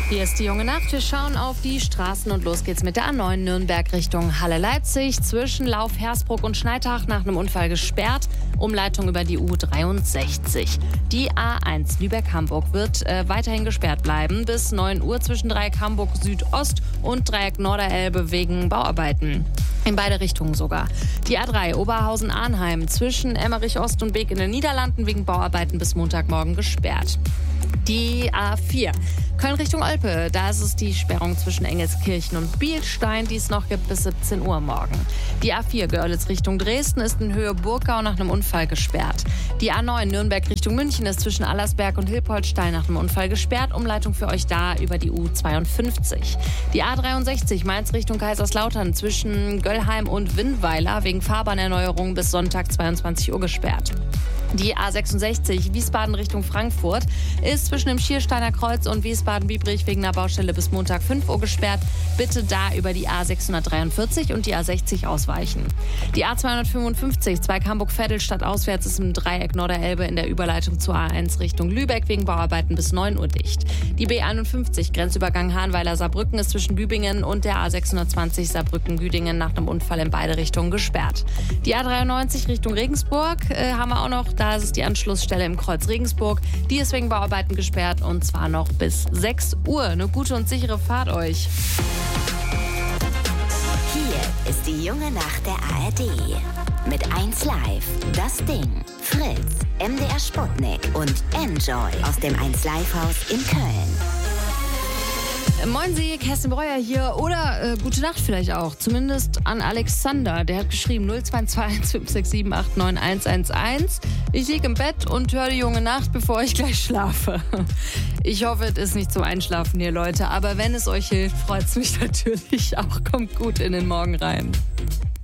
Hier ist die junge Nacht. Wir schauen auf die Straßen und los geht's mit der A9 Nürnberg Richtung Halle-Leipzig. Zwischen Lauf-Hersbruck und Schneitach nach einem Unfall gesperrt. Umleitung über die U63. Die A1 Lübeck-Hamburg wird weiterhin gesperrt bleiben bis 9 Uhr zwischen Dreieck Hamburg Südost und Dreieck Norderelbe wegen Bauarbeiten. In beide Richtungen sogar. Die A3 Oberhausen-Arnheim zwischen Emmerich Ost und Beek in den Niederlanden wegen Bauarbeiten bis Montagmorgen gesperrt. Die A4 Köln Richtung Olpe, da ist es die Sperrung zwischen Engelskirchen und Bielstein, die es noch gibt bis 17 Uhr morgen. Die A4 Görlitz Richtung Dresden ist in Höhe Burgau nach einem Unfall gesperrt. Die A9 Nürnberg Richtung München ist zwischen Allersberg und Hilpoltstein nach einem Unfall gesperrt. Umleitung für euch da über die U52. Die A63 Mainz Richtung Kaiserslautern zwischen Göllheim und Winnweiler wegen Fahrbahnerneuerung bis Sonntag 22 Uhr gesperrt. Die A66 Wiesbaden Richtung Frankfurt ist zwischen dem Schiersteiner Kreuz und Wiesbaden-Biebrich wegen einer Baustelle bis Montag 5 Uhr gesperrt. Bitte da über die A643 und die A60 ausweichen. Die A255 Zweig Hamburg-Vettelstadt auswärts ist im Dreieck Norderelbe in der Überleitung zur A1 Richtung Lübeck wegen Bauarbeiten bis 9 Uhr dicht. Die B51 Grenzübergang Hahnweiler-Saarbrücken ist zwischen Bübingen und der A620 Saarbrücken-Güdingen nach einem Unfall in beide Richtungen gesperrt. Die A93 Richtung Regensburg haben wir auch noch. Da ist es die Anschlussstelle im Kreuz Regensburg. Die ist wegen Bauarbeiten gesperrt und zwar noch bis 6 Uhr. Eine gute und sichere Fahrt euch. Hier ist die junge Nacht der ARD. Mit 1 Live, Das Ding, Fritz, MDR Sputnik und Enjoy aus dem 1 Live Haus in Köln. Moin Sie, Kerstin Breuer hier oder gute Nacht vielleicht auch, zumindest an Alexander, der hat geschrieben 0221 567 89111. Ich liege im Bett und höre die junge Nacht, bevor ich gleich schlafe. Ich hoffe, es ist nicht zum Einschlafen hier, Leute, aber wenn es euch hilft, freut es mich natürlich auch. Kommt gut in den Morgen rein.